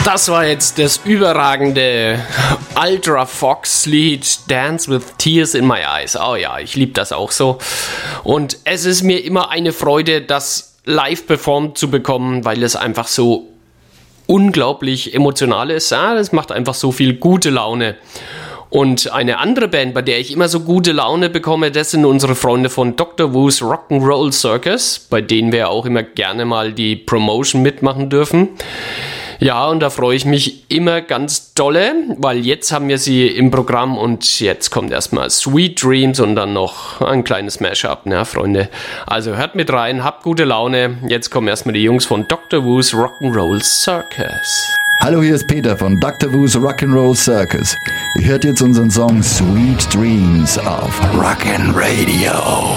Das war jetzt das überragende Ultra Fox Lied Dance with Tears in My Eyes. Oh ja, ich liebe das auch so. Und es ist mir immer eine Freude, das live performt zu bekommen, weil es einfach so unglaublich emotional ist. Ja, das macht einfach so viel gute Laune. Und eine andere Band, bei der ich immer so gute Laune bekomme, das sind unsere Freunde von Dr. Wu's Rock'n'Roll Circus, bei denen wir auch immer gerne mal die Promotion mitmachen dürfen. Ja, und da freue ich mich immer ganz dolle, weil jetzt haben wir sie im Programm und jetzt kommt erstmal Sweet Dreams und dann noch ein kleines Mashup, ne, Freunde. Also hört mit rein, habt gute Laune. Jetzt kommen erstmal die Jungs von Dr. Wu's Rock'n'Roll Circus. Hallo, hier ist Peter von Dr. Wu's Rock'n'Roll Circus. Ihr hört jetzt unseren Song Sweet Dreams auf Rock'n' Radio.